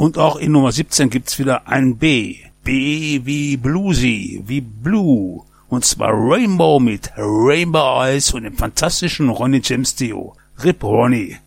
Und auch in Nummer 17 gibt's wieder ein B. B wie Bluesy, wie Blue. Und zwar Rainbow mit Rainbow Eyes und dem fantastischen Ronnie James Dio. Rip Ronnie.